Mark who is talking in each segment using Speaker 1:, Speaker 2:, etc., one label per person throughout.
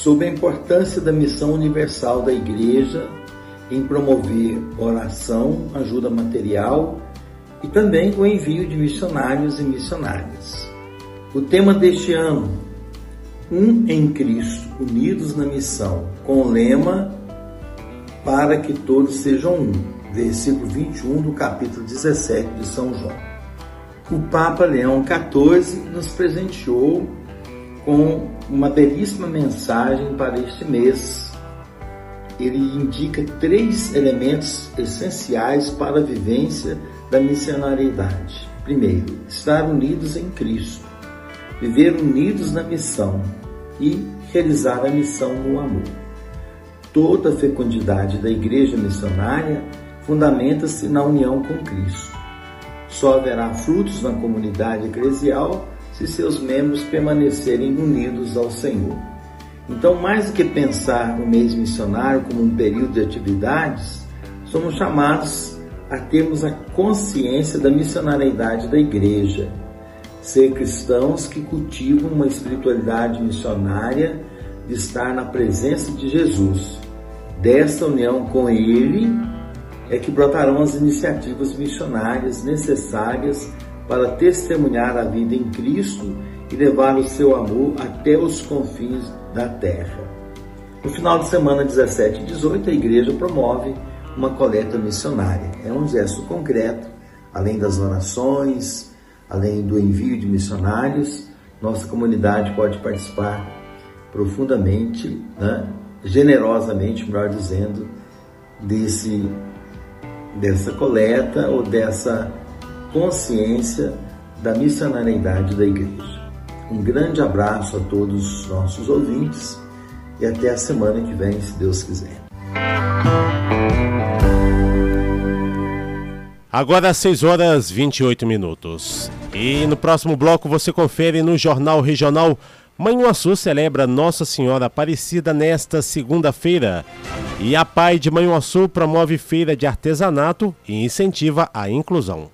Speaker 1: sobre a importância da missão universal da Igreja em promover oração, ajuda material e também o envio de missionários e missionárias. O tema deste ano, Um em Cristo, unidos na missão, com o lema Para que todos sejam um, versículo 21 do capítulo 17 de São João. O Papa Leão XIV nos presenteou com uma belíssima mensagem para este mês. Ele indica 3 elementos essenciais para a vivência da missionariedade. Primeiro, estar unidos em Cristo, viver unidos na missão e realizar a missão no amor. Toda a fecundidade da igreja missionária fundamenta-se na união com Cristo. Só haverá frutos na comunidade eclesial se seus membros permanecerem unidos ao Senhor. Então, mais do que pensar no mês missionário como um período de atividades, somos chamados a termos a consciência da missionariedade da igreja, ser cristãos que cultivam uma espiritualidade missionária de estar na presença de Jesus. Desta união com Ele é que brotarão as iniciativas missionárias necessárias para testemunhar a vida em Cristo e levar o seu amor até os confins da terra. No final de semana 17 e 18, a igreja promove uma coleta missionária. É um gesto concreto, além das orações, além do envio de missionários, nossa comunidade pode participar profundamente, generosamente, melhor dizendo, dessa coleta ou dessa consciência da missionariedade da igreja. Um grande abraço a todos os nossos ouvintes e até a semana que vem, se Deus quiser.
Speaker 2: Agora 6h28. E no próximo bloco você confere no Jornal Regional. Manhuaçu celebra Nossa Senhora Aparecida nesta segunda-feira. E a PAI de Manhuaçu promove feira de artesanato e incentiva a inclusão.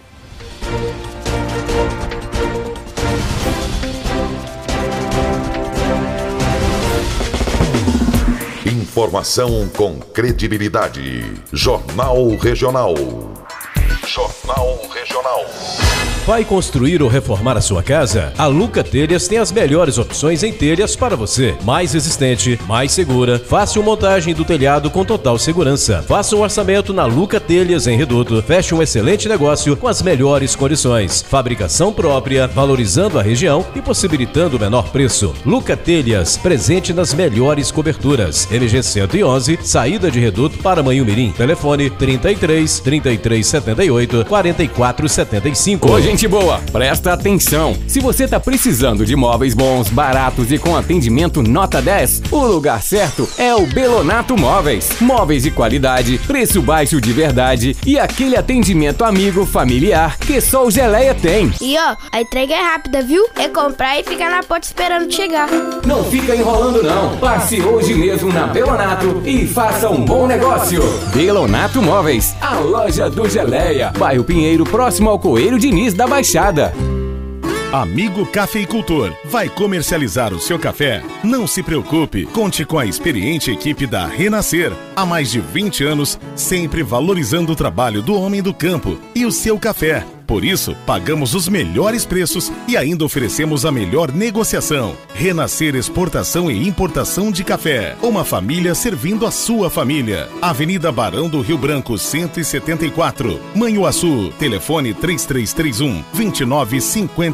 Speaker 3: Informação com credibilidade. Jornal Regional. Jornal Regional.
Speaker 4: Vai construir ou reformar a sua casa? A Luca Telhas tem as melhores opções em telhas para você. Mais resistente, mais segura, fácil montagem do telhado com total segurança. Faça um orçamento na Luca Telhas em Reduto. Feche um excelente negócio com as melhores condições. Fabricação própria, valorizando a região e possibilitando o menor preço. Luca Telhas, presente nas melhores coberturas. MG 111, saída de Reduto para Manhumirim. Telefone 33 78 44 75.
Speaker 5: Ô, gente boa, presta atenção. Se você tá precisando de móveis bons, baratos e com atendimento nota 10, o lugar certo é o Belonato Móveis. Móveis de qualidade, preço baixo de verdade e aquele atendimento amigo, familiar que só o Geleia tem.
Speaker 6: E ó, a entrega é rápida, viu? É comprar e ficar na porta esperando chegar.
Speaker 5: Não fica enrolando não. Passe hoje mesmo na Belonato e faça um bom negócio. Belonato Móveis, a loja do Geleia. Bairro Pinheiro, próximo ao Coelho Diniz da Baixada.
Speaker 7: Amigo cafeicultor, vai comercializar o seu café? Não se preocupe, conte com a experiente equipe da Renascer. Há mais de 20 anos, sempre valorizando o trabalho do homem do campo e o seu café. Por isso, pagamos os melhores preços e ainda oferecemos a melhor negociação. Renascer Exportação e Importação de Café. Uma família servindo a sua família. Avenida Barão do Rio Branco, 174. Manhuaçu. Telefone 3331 2950.